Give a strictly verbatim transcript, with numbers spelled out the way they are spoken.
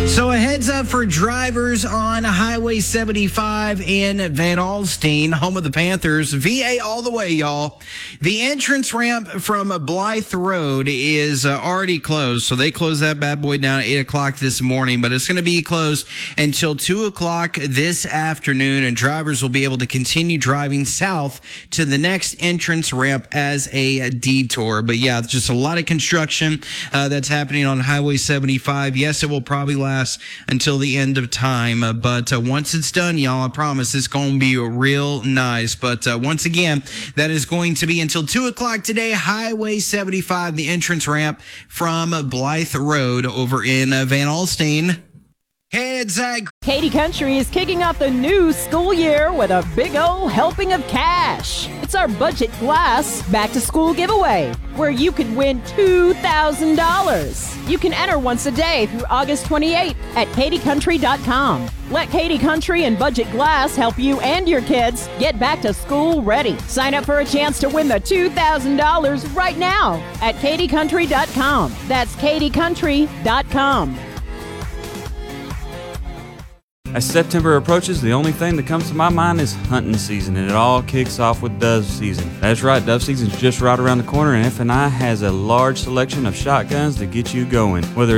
So a heads up for drivers on Highway seventy-five in Van Alstyne, home of the Panthers. V A all the way, y'all. The entrance ramp from Blythe Road is uh, already closed, so they closed that bad boy down at eight o'clock this morning, but it's going to be closed until two o'clock this afternoon, and drivers will be able to continue driving south to the next entrance ramp as a detour. But yeah, just a lot of construction uh, that's happening on Highway seventy-five. Yes, it will probably last until the end of time, uh, but uh, once it's done, y'all, I promise it's going to be real nice. But uh, once again, that is going to be until two o'clock today. Highway seventy-five, the entrance ramp from Blythe Road over in uh, Van Alstyne. Hey, it's Zach. Katy Country is kicking off the new school year with a big ol' helping of cash. It's our Budget Glass Back to School giveaway, where you could win two thousand dollars. You can enter once a day through August twenty-eighth at katy country dot com. Let Katy Country and Budget Glass help you and your kids get back to school ready. Sign up for a chance to win the two thousand dollars right now at katy country dot com. That's katy country dot com. As September approaches, the only thing that comes to my mind is hunting season, and it all kicks off with dove season. That's right, dove season's just right around the corner, and F and I has a large selection of shotguns to get you going. Whether